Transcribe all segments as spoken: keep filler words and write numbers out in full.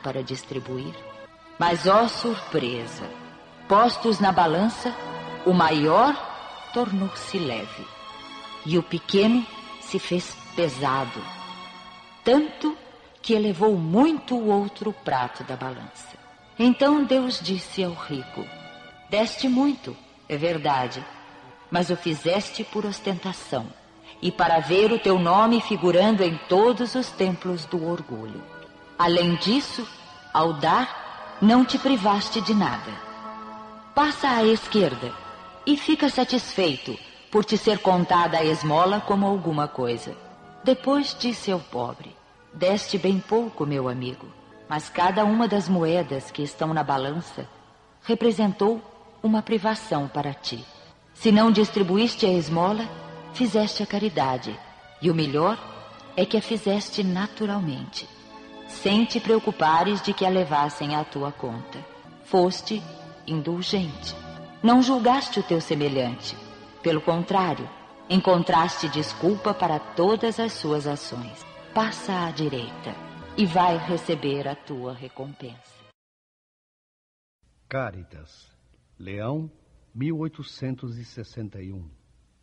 para distribuir. Mas, ó surpresa, postos na balança, o maior tornou-se leve e o pequeno se fez pesado, tanto que elevou muito o outro prato da balança. Então Deus disse ao rico: deste muito, é verdade, mas o fizeste por ostentação e para ver o teu nome figurando em todos os templos do orgulho. Além disso, ao dar, não te privaste de nada. Passa à esquerda e fica satisfeito por te ser contada a esmola como alguma coisa. Depois disse ao pobre: deste bem pouco, meu amigo, mas cada uma das moedas que estão na balança representou uma privação para ti. Se não distribuíste a esmola, fizeste a caridade, e o melhor é que a fizeste naturalmente, sem te preocupares de que a levassem à tua conta. Foste indulgente. Não julgaste o teu semelhante. Pelo contrário, encontraste desculpa para todas as suas ações. Passa à direita e vai receber a tua recompensa. Cáritas, Leão, mil oitocentos e sessenta e um.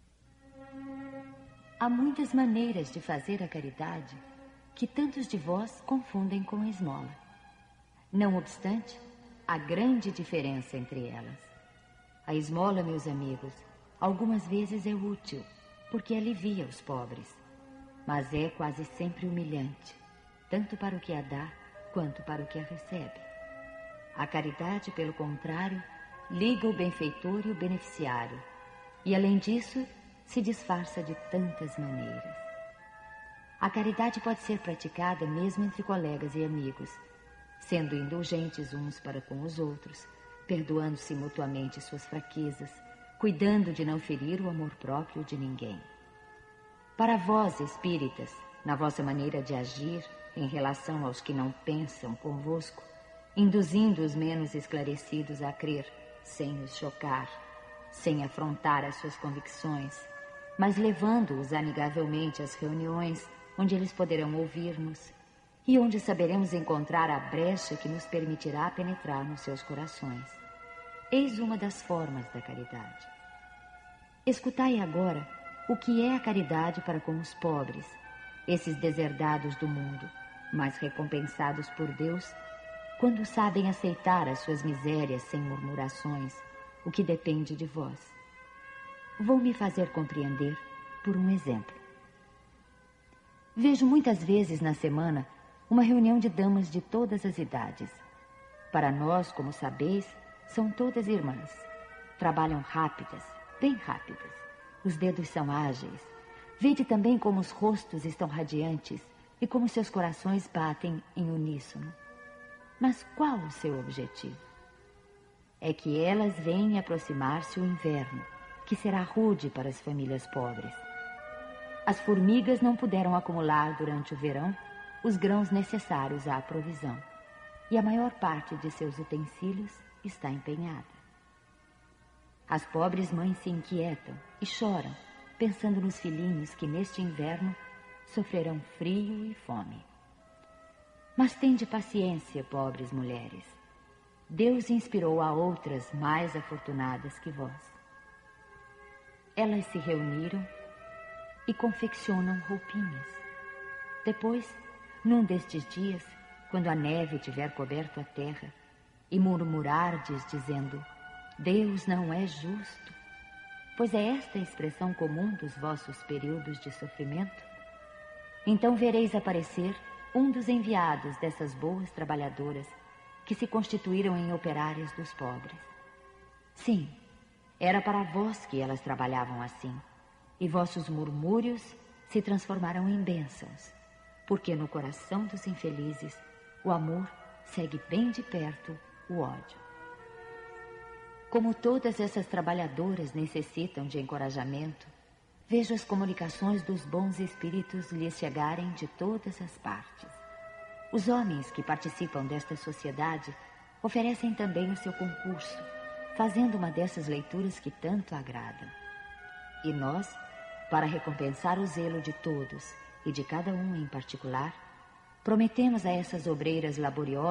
Há muitas maneiras de fazer a caridade que tantos de vós confundem com a esmola. Não obstante, há grande diferença entre elas. A esmola, meus amigos, algumas vezes é útil, porque alivia os pobres, mas é quase sempre humilhante, tanto para o que a dá quanto para o que a recebe. A caridade, pelo contrário, liga o benfeitor e o beneficiário, e além disso, se disfarça de tantas maneiras. A caridade pode ser praticada mesmo entre colegas e amigos, sendo indulgentes uns para com os outros, perdoando-se mutuamente suas fraquezas, cuidando de não ferir o amor próprio de ninguém. Para vós, espíritas, na vossa maneira de agir em relação aos que não pensam convosco, induzindo os menos esclarecidos a crer, sem os chocar, sem afrontar as suas convicções, mas levando-os amigavelmente às reuniões onde eles poderão ouvir-nos e onde saberemos encontrar a brecha que nos permitirá penetrar nos seus corações. Eis uma das formas da caridade. Escutai agora o que é a caridade para com os pobres, esses deserdados do mundo, mas recompensados por Deus quando sabem aceitar as suas misérias sem murmurações, o que depende de vós. Vou me fazer compreender por um exemplo. Vejo muitas vezes na semana uma reunião de damas de todas as idades. Para nós, como sabeis, são todas irmãs. Trabalham rápidas, bem rápidas. Os dedos são ágeis. Vede também como os rostos estão radiantes e como seus corações batem em uníssono. Mas qual o seu objetivo? É que elas veem aproximar-se o inverno, que será rude para as famílias pobres. As formigas não puderam acumular durante o verão os grãos necessários à provisão, e a maior parte de seus utensílios está empenhada. As pobres mães se inquietam e choram, pensando nos filhinhos que neste inverno sofrerão frio e fome. Mas tende paciência, pobres mulheres. Deus inspirou a outras mais afortunadas que vós. Elas se reuniram e confeccionam roupinhas. Depois, num destes dias, quando a neve tiver coberto a terra, e murmurardes dizendo: Deus não é justo, pois é esta a expressão comum dos vossos períodos de sofrimento, então vereis aparecer um dos enviados dessas boas trabalhadoras que se constituíram em operárias dos pobres. Sim, era para vós que elas trabalhavam assim, e vossos murmúrios se transformarão em bênçãos, porque no coração dos infelizes o amor segue bem de perto o ódio. Como todas essas trabalhadoras necessitam de encorajamento, vejo as comunicações dos bons espíritos lhes chegarem de todas as partes. Os homens que participam desta sociedade oferecem também o seu concurso, fazendo uma dessas leituras que tanto agradam. E nós, para recompensar o zelo de todos e de cada um em particular, prometemos a essas obreiras laboriosas